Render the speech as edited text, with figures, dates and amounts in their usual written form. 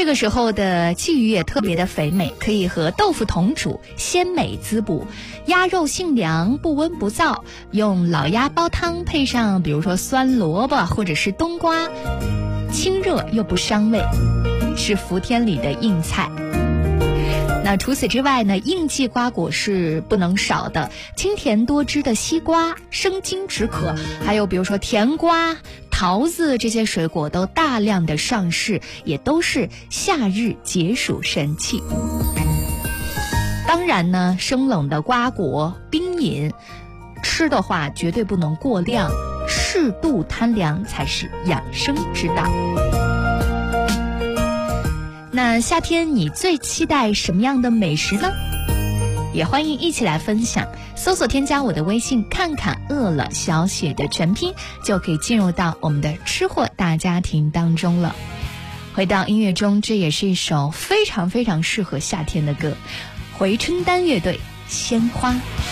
这个时候的鲫鱼也特别的肥美，可以和豆腐同煮，鲜美滋补。鸭肉性凉，不温不燥，用老鸭煲汤配上比如说酸萝卜或者是冬瓜，清热又不伤胃，是伏天里的硬菜。那除此之外呢，应季瓜果是不能少的，清甜多汁的西瓜生津止渴，还有比如说甜瓜、桃子，这些水果都大量的上市，也都是夏日解暑神器。当然呢，生冷的瓜果冰饮吃的话绝对不能过量，适度贪凉才是养生之道。那夏天你最期待什么样的美食呢？也欢迎一起来分享，搜索添加我的微信看看饿了小写的全拼，就可以进入到我们的吃货大家庭当中了。回到音乐中，这也是一首非常非常适合夏天的歌，回春丹乐队《鲜花》。